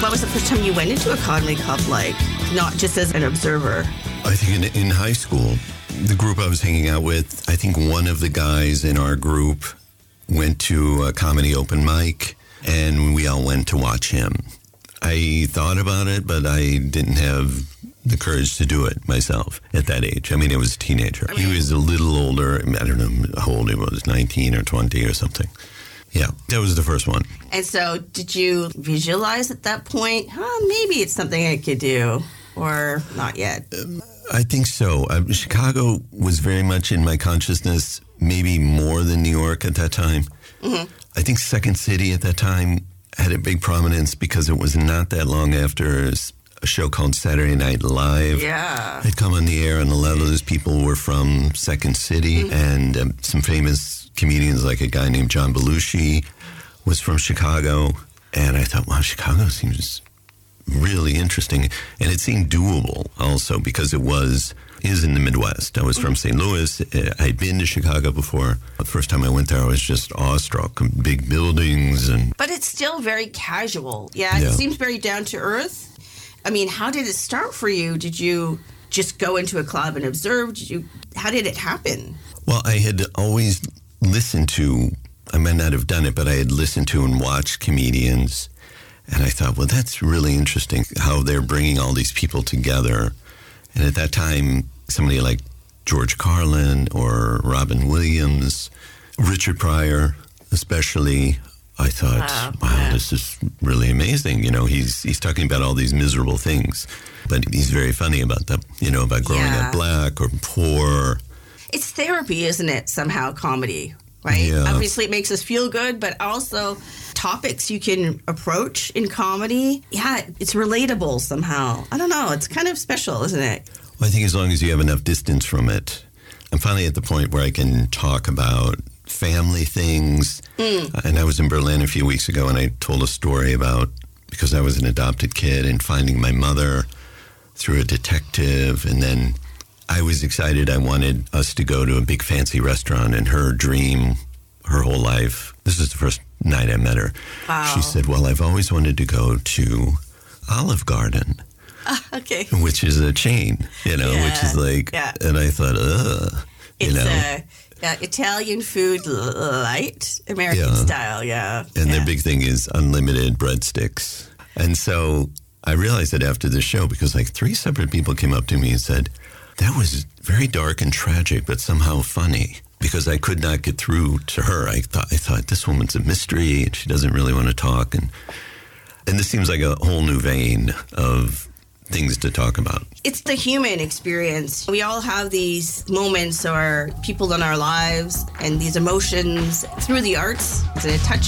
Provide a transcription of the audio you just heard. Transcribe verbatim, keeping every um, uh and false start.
What was the first time you went into a comedy club, like, not just as an observer? I think in, in high school, the group I was hanging out with, I think one of the guys in our group went to a comedy open mic, and we all went to watch him. I thought about it, but I didn't have the courage to do it myself at that age. I mean, I was a teenager. I mean, he was a little older. I don't know how old he was, nineteen or twenty or something. Yeah, that was the first one. And so did you visualize at that point, huh, maybe it's something I could do, or not yet? Um, I think so. Uh, Chicago was very much in my consciousness, maybe more than New York at that time. Mm-hmm. I think Second City at that time had a big prominence because it was not that long after a show called Saturday Night Live. Yeah. Had come on the air, and a lot of those people were from Second City, mm-hmm. and um, some famous comedians like a guy named John Belushi was from Chicago. And I thought, wow, Chicago seems really interesting. And it seemed doable also because it was is in the Midwest. I was from Saint Louis. I'd been to Chicago before. The first time I went there, I was just awestruck. Big buildings and... But it's still very casual. Yeah, Yeah. It seems very down to earth. I mean, how did it start for you? Did you just go into a club and observe? Did you? How did it happen? Well, I had always listened to, I might not have done it, but I had listened to and watched comedians. And I thought, well, that's really interesting how they're bringing all these people together. And at that time, somebody like George Carlin or Robin Williams, Richard Pryor especially, I thought, Wow, wow, yeah. this is really amazing. You know, he's he's talking about all these miserable things, but he's very funny about them, you know, about growing Yeah. up black or poor. It's therapy, isn't it, somehow, comedy, right? Yeah. Obviously, it makes us feel good, but also topics you can approach in comedy. Yeah, it's relatable somehow. I don't know. It's kind of special, isn't it? Well, I think as long as you have enough distance from it, I'm finally at the point where I can talk about family things. Mm. And I was in Berlin a few weeks ago, and I told a story about, because I was an adopted kid, and finding my mother through a detective. And then I was excited. I wanted us to go to a big fancy restaurant, and her dream, her whole life, this is the first night I met her. Wow. She said, well, I've always wanted to go to Olive Garden. Uh, okay. Which is a chain, you know, Yeah, which is like, yeah. and I thought, ugh, you It's know. uh, yeah, Italian food light, American Yeah. style, yeah. And yeah. their big thing is unlimited breadsticks. And so I realized that after the show, because like three separate people came up to me and said, that was very dark and tragic, but somehow funny. Because I could not get through to her. I thought, I thought this woman's a mystery, and she doesn't really want to talk. And and this seems like a whole new vein of things to talk about. It's the human experience. We all have these moments or people in our lives and these emotions through the arts. It's a touch